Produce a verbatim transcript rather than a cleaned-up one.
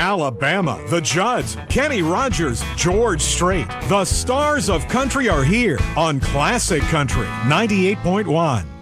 Alabama, the Judds, Kenny Rogers, George Strait. The stars of country are here on Classic Country ninety-eight point one.